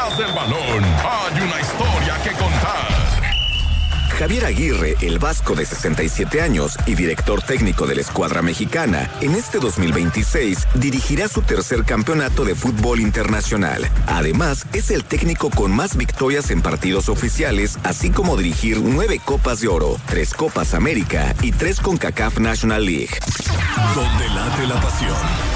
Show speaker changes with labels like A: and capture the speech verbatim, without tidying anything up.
A: Detrás del balón hay una historia que contar.
B: Javier Aguirre, el vasco de sesenta y siete años y director técnico de la escuadra mexicana, en este dos mil veintiséis dirigirá su tercer campeonato de fútbol internacional. Además, es el técnico con más victorias en partidos oficiales, así como dirigir nueve Copas de Oro, tres Copas América y tres CONCACAF National League.
A: Donde late la pasión.